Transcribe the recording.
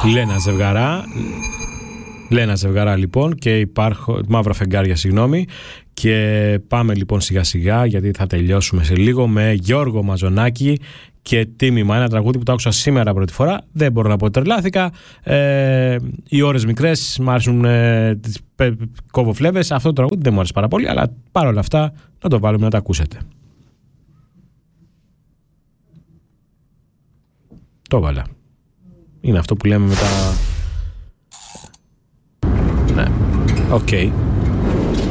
Λένα Ζευγαρά λοιπόν και μαύρα φεγγάρια, συγγνώμη. Και πάμε λοιπόν σιγά σιγά, γιατί θα τελειώσουμε σε λίγο, με Γιώργο Μαζονάκη και Τίμημα, ένα τραγούδι που το άκουσα σήμερα πρώτη φορά. Δεν μπορώ να πω ότι τρελάθηκα. Οι ώρες μικρές, μ' άρεσουν τις κόβοφλέβες. Αυτό το τραγούδι δεν μου άρεσε πάρα πολύ, αλλά παρόλα αυτά να το βάλουμε να το ακούσετε. Το βάλα. Είναι αυτό που λέμε με τα... Ναι, οκ.